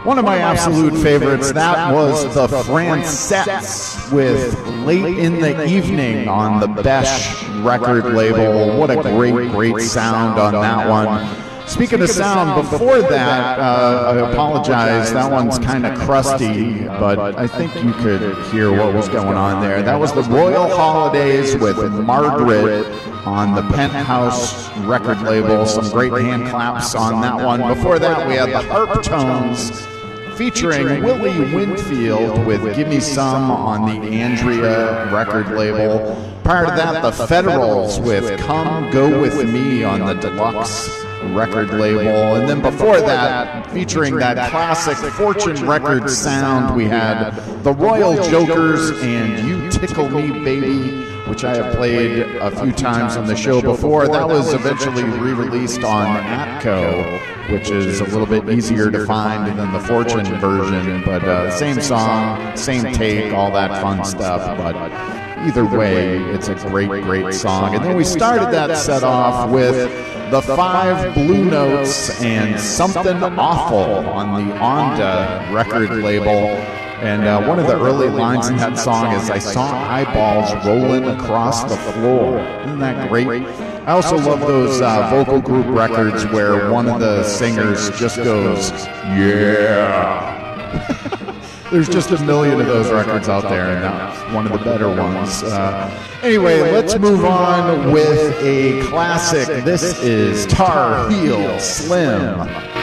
One of my absolute favorites, that was the Francettes with Late in the Evening on the Besh record label. What a great sound on that one. Speaking of sound, before that, I apologize, that one's kind of crusty, but I think you could hear what was going on there. That was the Royal Holidays with Margaret on the Penthouse record label. Some great hand claps on that one. Before that, we had the Harp Tones featuring Willie Winfield with Gimme Some on the Andrea record label. Prior to that, the Federals with Come Go With Me on the Deluxe record label. And then before that, featuring that classic Fortune Records sound, we had the Royal Jokers and You Tickle Me Baby, which I have played a few times on the show before. That was eventually re-released on Atco, which is a little bit easier to find than the Fortune version, but same song, same take, all that fun stuff. But either way, it's a great song. And then we started that set off with the Five Blue Notes and Something Awful on the Onda record label. And one of the early lines in that song is, I saw eyeballs rolling across the floor. Isn't that great? I also love those vocal group records where one of the singers just goes, yeah. There's just a million of those records out there, and that's one of the better ones. Anyway, let's move on with a classic. This is Tar Heel Slim.